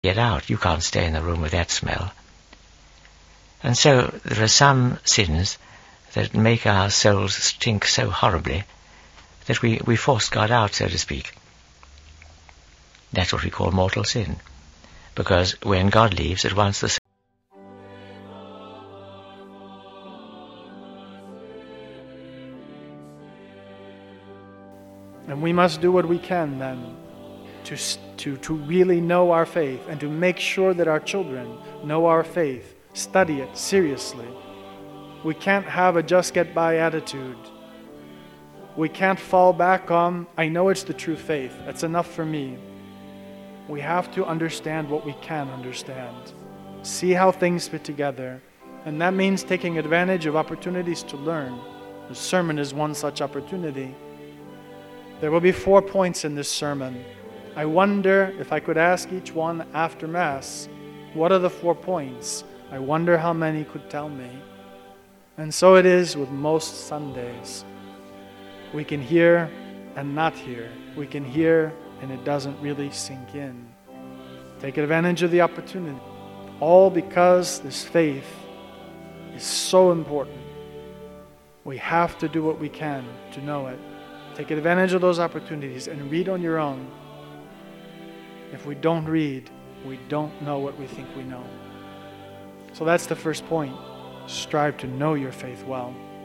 Get out. You can't stay in the room with that smell. And so there are some sins that make our souls stink so horribly that we force God out, so to speak. That's what we call mortal sin. Because when God leaves, at once the And we must do what we can then to really know our faith and to make sure that our children know our faith, study it seriously. We can't have a just get by attitude. We can't fall back on, I know it's the true faith, that's enough for me. We have to understand what we can understand. See how things fit together. And that means taking advantage of opportunities to learn. The sermon is one such opportunity. There will be 4 points in this sermon. I wonder if I could ask each one after Mass, what are the 4 points? I wonder how many could tell me. And so it is with most Sundays. We can hear and not hear. We can hear and it doesn't really sink in. Take advantage of the opportunity. All because this faith is so important. We have to do what we can to know it. Take advantage of those opportunities and read on your own. If we don't read, we don't know what we think we know. So that's the first point. Strive to know your faith well.